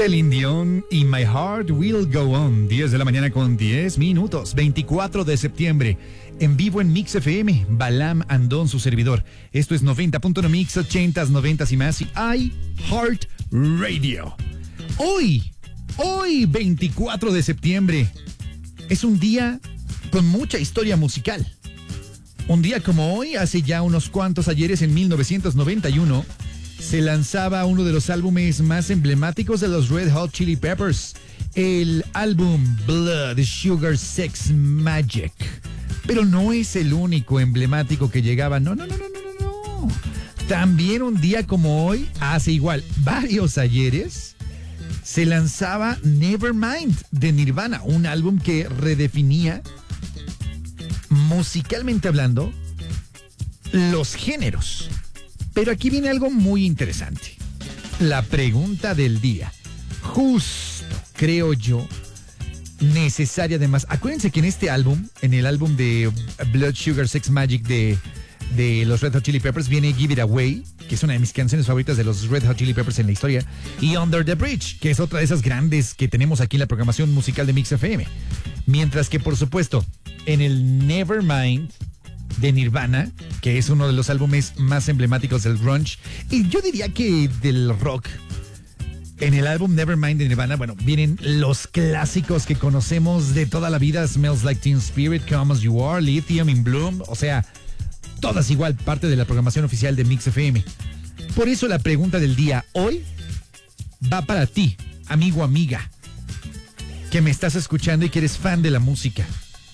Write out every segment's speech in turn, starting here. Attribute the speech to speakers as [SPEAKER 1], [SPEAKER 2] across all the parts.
[SPEAKER 1] Celine Dion y My Heart Will Go On, 10 de la mañana con 10 minutos, 24 de septiembre, en vivo en Mix FM, Balam Andón, su servidor. Esto es 90.1 Mix, 80s, 90s y más, y iHeart Radio. Hoy, 24 de septiembre, es un día con mucha historia musical. Un día como hoy, hace ya unos cuantos ayeres, en 1991, se lanzaba uno de los álbumes más emblemáticos de los Red Hot Chili Peppers, el álbum Blood Sugar Sex Magic. Pero no es el único emblemático que llegaba, no. También un día como hoy, hace igual varios ayeres, se lanzaba Nevermind de Nirvana, un álbum que redefinía, musicalmente hablando, los géneros. Pero aquí viene algo muy interesante. La pregunta del día. Justo, creo yo, necesaria además. Acuérdense que en este álbum, en el álbum de Blood Sugar Sex Magic de los Red Hot Chili Peppers, viene Give It Away, que es una de mis canciones favoritas de los Red Hot Chili Peppers en la historia, y Under the Bridge, que es otra de esas grandes que tenemos aquí en la programación musical de Mix FM. Mientras que, por supuesto, en el Nevermind de Nirvana, que es uno de los álbumes más emblemáticos del grunge, y yo diría que del rock, en el álbum Nevermind de Nirvana, bueno, vienen los clásicos que conocemos de toda la vida: Smells Like Teen Spirit, Come As You Are, Lithium in Bloom, o sea, todas igual parte de la programación oficial de Mix FM. Por eso la pregunta del día hoy va para ti, amigo, amiga, que me estás escuchando y que eres fan de la música.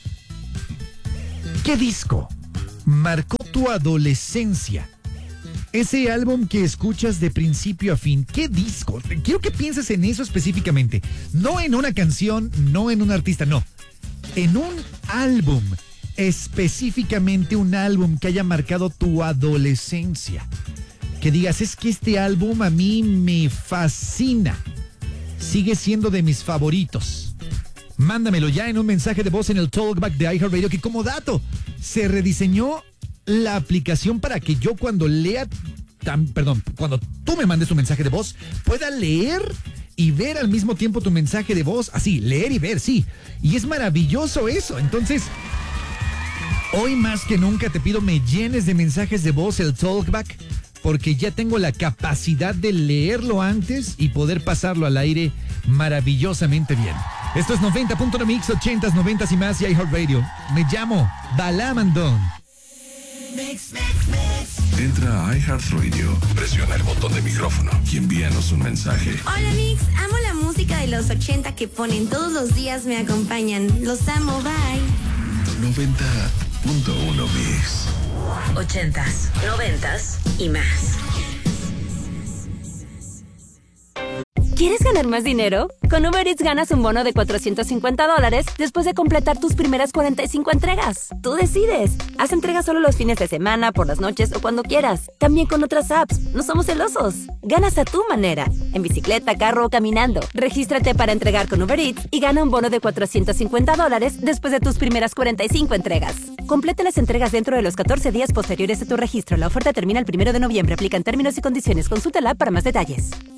[SPEAKER 1] ¿Qué disco marcó tu adolescencia? Ese álbum que escuchas de principio a fin. ¿Qué disco? Quiero que pienses en eso específicamente. No en una canción, no en un artista, no. En un álbum. Específicamente un álbum que haya marcado tu adolescencia. Que digas, es que este álbum a mí me fascina. Sigue siendo de mis favoritos. Mándamelo ya en un mensaje de voz en el Talkback de iHeartRadio, que como dato, se rediseñó la aplicación para que yo cuando cuando tú me mandes tu mensaje de voz, pueda leer y ver al mismo tiempo tu mensaje de voz. Así, leer y ver, sí. Y es maravilloso eso. Entonces, hoy más que nunca te pido me llenes de mensajes de voz el Talkback, porque ya tengo la capacidad de leerlo antes y poder pasarlo al aire maravillosamente bien. Esto es 90.1 Mix, 80s, 90s y más, y iHeartRadio. Me llamo Balam Andón.
[SPEAKER 2] Entra a iHeartRadio, presiona el botón de micrófono y envíanos un mensaje.
[SPEAKER 3] Hola Mix, amo la música de los 80 que ponen todos los días, me acompañan. Los amo, bye.
[SPEAKER 2] 90.1 Mix.
[SPEAKER 4] 80s, 90s y más.
[SPEAKER 5] ¿Quieres ganar más dinero? Con Uber Eats ganas un bono de $450 después de completar tus primeras 45 entregas. Tú decides. Haz entregas solo los fines de semana, por las noches o cuando quieras. También con otras apps. No somos celosos. Ganas a tu manera. En bicicleta, carro o caminando. Regístrate para entregar con Uber Eats y gana un bono de $450 después de tus primeras 45 entregas. Completa las entregas dentro de los 14 días posteriores a tu registro. La oferta termina el 1 de noviembre. Aplican términos y condiciones. Consulta la app para más detalles.